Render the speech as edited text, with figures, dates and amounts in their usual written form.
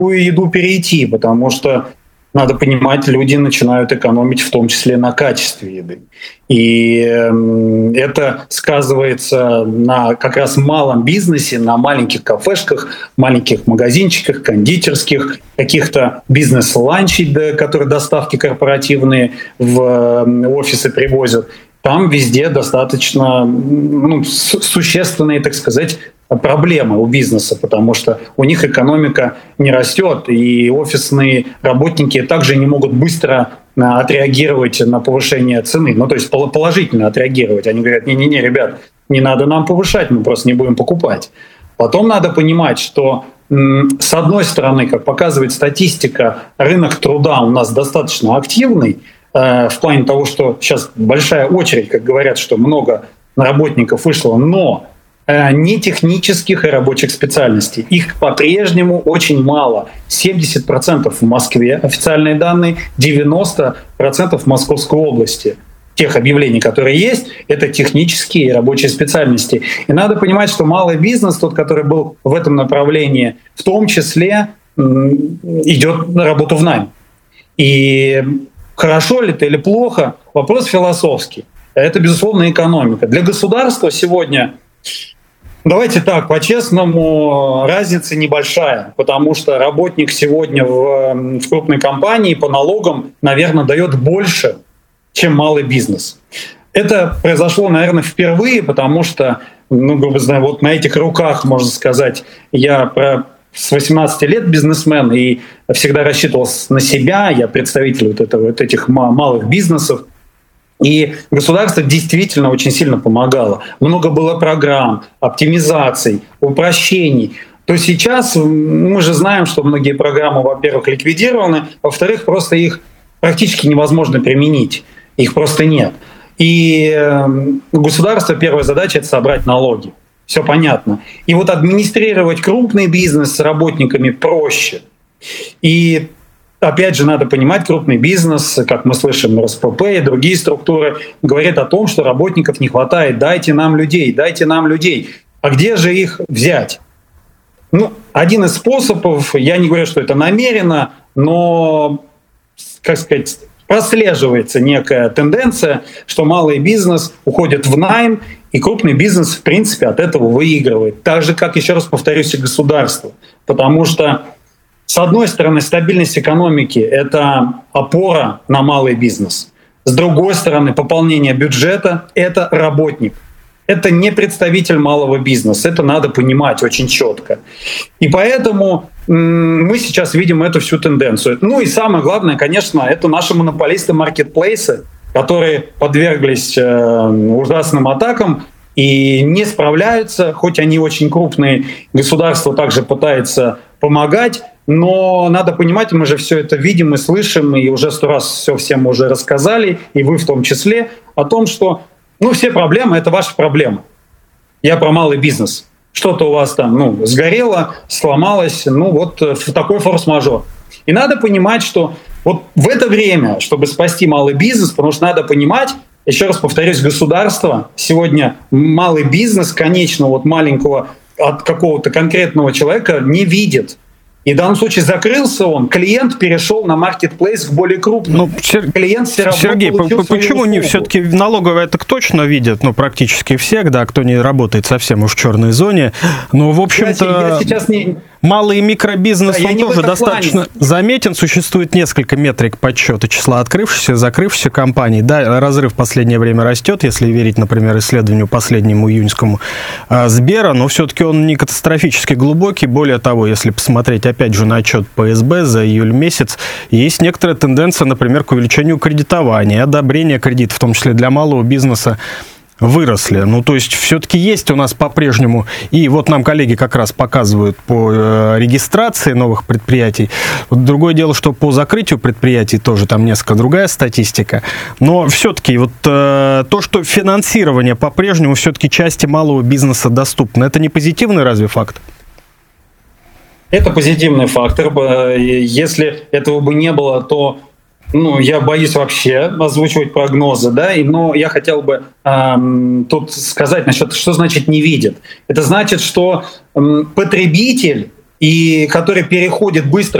другую еду перейти, потому что надо понимать, люди начинают экономить в том числе на качестве еды. И это сказывается на как раз малом бизнесе, на маленьких кафешках, маленьких магазинчиках, кондитерских, каких-то бизнес-ланчей, которые доставки корпоративные в офисы привозят. Там везде достаточно существенные, так сказать, проблемы у бизнеса, потому что у них экономика не растет, и офисные работники также не могут быстро отреагировать на повышение цены, то есть положительно отреагировать. Они говорят: не-не-не, ребят, не надо нам повышать, мы просто не будем покупать. Потом надо понимать, что с одной стороны, как показывает статистика, рынок труда у нас достаточно активный, в плане того, что сейчас большая очередь, как говорят, что много работников вышло, но не технических и рабочих специальностей. Их по-прежнему очень мало. 70% в Москве официальные данные, 90% в Московской области. Тех объявлений, которые есть, это технические и рабочие специальности. И надо понимать, что малый бизнес, тот, который был в этом направлении, в том числе идет на работу в найм. И хорошо ли это или плохо, вопрос философский. Это, безусловно, экономика. Для государства сегодня, давайте так, по-честному, разница небольшая, потому что работник сегодня в крупной компании по налогам, наверное, дает больше, чем малый бизнес. Это произошло, наверное, впервые, потому что, грубо говоря, вот на этих руках, можно сказать, я с 18 лет бизнесмен и всегда рассчитывал на себя, я представитель вот этих малых бизнесов. И государство действительно очень сильно помогало. Много было программ, оптимизаций, упрощений. То сейчас мы же знаем, что многие программы, во-первых, ликвидированы, во-вторых, просто их практически невозможно применить. Их просто нет. И у государства первая задача — это собрать налоги. Все понятно. И вот администрировать крупный бизнес с работниками проще. И опять же, надо понимать, крупный бизнес, как мы слышим, РСПП и другие структуры, говорят о том, что работников не хватает. Дайте нам людей, дайте нам людей. А где же их взять? Один из способов, я не говорю, что это намеренно, но, как сказать, прослеживается некая тенденция, что малый бизнес уходит в найм, и крупный бизнес, в принципе, от этого выигрывает. Так же, как, еще раз повторюсь, и государство. Потому что, с одной стороны, стабильность экономики — это опора на малый бизнес. С другой стороны, пополнение бюджета — это работник. Это не представитель малого бизнеса. Это надо понимать очень четко. И поэтому мы сейчас видим эту всю тенденцию. И самое главное, конечно, это наши монополисты-маркетплейсы, которые подверглись ужасным атакам и не справляются, хоть они очень крупные, государство также пытается помогать, но надо понимать, мы же все это видим и слышим, и уже 100 раз все всем уже рассказали, и вы в том числе, о том, что все проблемы — это ваши проблемы. Я про малый бизнес. Что-то у вас там сгорело, сломалось, в такой форс-мажор. И надо понимать, что вот в это время, чтобы спасти малый бизнес, потому что надо понимать, еще раз повторюсь, государство сегодня малый бизнес, конечно, маленького от какого-то конкретного человека не видит. И в данном случае закрылся он, клиент перешел на маркетплейс к более крупному. Клиент все равно Сергей, почему не все-таки налоговая так точно видят, практически все, кто не работает совсем уж в черной зоне. Но, в общем-то, малый и микробизнес, он тоже достаточно заметен. Существует несколько метрик подсчета числа открывшихся, закрывшихся компаний. Да, разрыв в последнее время растет, если верить, например, исследованию последнему июньскому Сбера, но все-таки он не катастрофически глубокий. Более того, если посмотреть опять же на отчет ПСБ за июль месяц, есть некоторая тенденция, например, к увеличению кредитования, одобрения кредитов, в том числе для малого бизнеса, выросли. То есть все-таки есть у нас по-прежнему, и вот нам коллеги как раз показывают по регистрации новых предприятий. Другое дело, что по закрытию предприятий тоже там несколько другая статистика. Но все-таки то, что финансирование по-прежнему все-таки части малого бизнеса доступно, это не позитивный разве факт? Это позитивный фактор. Если этого бы не было, то я боюсь вообще озвучивать прогнозы, но я хотел бы тут сказать насчет, что значит не видит. Это значит, что потребитель и который переходит быстро